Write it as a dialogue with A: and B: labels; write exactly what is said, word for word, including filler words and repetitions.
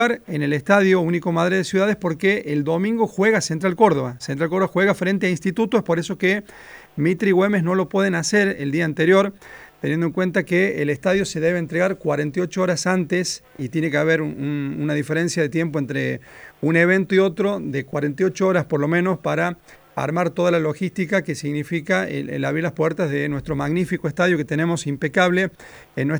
A: en el Estadio Único Madre de Ciudades porque el domingo juega Central Córdoba. Central Córdoba juega frente a Instituto, es por eso que Mitre y Güemes no lo pueden hacer el día anterior, teniendo en cuenta que el estadio se debe entregar cuarenta y ocho horas antes y tiene que haber un, un, una diferencia de tiempo entre un evento y otro de cuarenta y ocho horas por lo menos para armar toda la logística que significa el, el abrir las puertas de nuestro magnífico estadio que tenemos impecable en nuestra